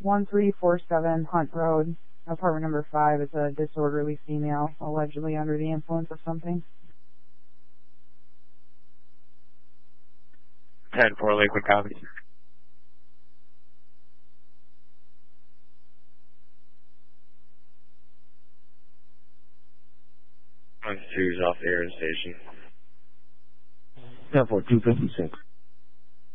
1347 Hunt Road, apartment number 5. Is a disorderly female, allegedly under the influence of something. 10-4 Lakewood copy. On 2's off the air station. 10-4, 256.